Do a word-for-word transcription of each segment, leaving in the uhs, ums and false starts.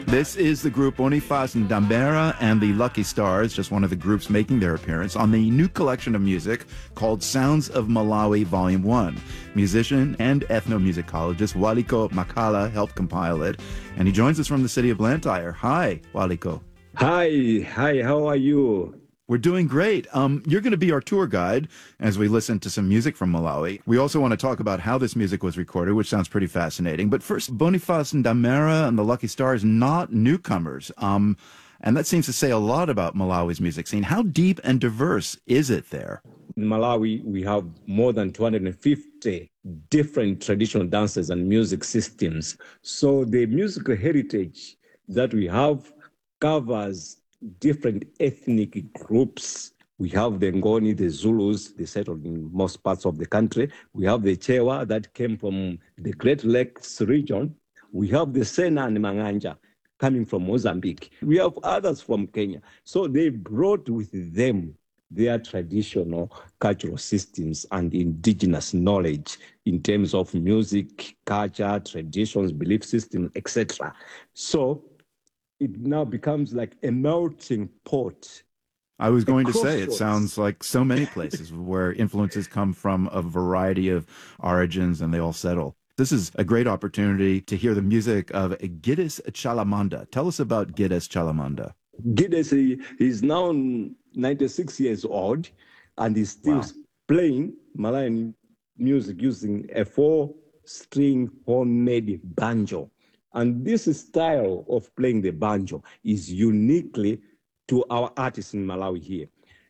This is the group Boniface Ndambera and the Lucky Stars, just one of the groups making their appearance on the new collection of music called Sounds of Malawi Volume one. Musician and ethnomusicologist Waliko Makala helped compile it, and he joins us from the city of Blantyre. Hi, Waliko. Hi, hi, how are you? We're doing great. Um, you're going to be our tour guide as we listen to some music from Malawi. We also want to talk about how this music was recorded, which sounds pretty fascinating. But first, Boniface Ndambera and the Lucky Stars, not newcomers. Um, and that seems to say a lot about Malawi's music scene. How deep and diverse is it there? In Malawi, we have more than two hundred fifty different traditional dances and music systems. So the musical heritage that we have covers different ethnic groups. We have the Ngoni, the Zulus, they settled in most parts of the country. We have the Chewa that came from the Great Lakes region. We have the Sena and Manganja coming from Mozambique. We have others from Kenya. So they brought with them their traditional cultural systems and indigenous knowledge in terms of music, culture, traditions, belief systems, et cetera. So it now becomes like a melting pot. I was going to say, it sounds like so many places where influences come from a variety of origins and they all settle. This is a great opportunity to hear the music of Giddes Chalamanda. Tell us about Giddes Chalamanda. Giddes is now ninety-six years old and is still wow. playing Malawian music using a four-string homemade banjo. And this style of playing the banjo is uniquely to our artists in Malawi here.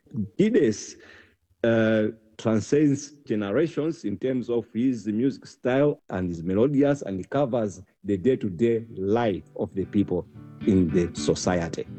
Giddes uh, transcends generations in terms of his music style, and is melodious, and he covers the day-to-day life of the people in the society.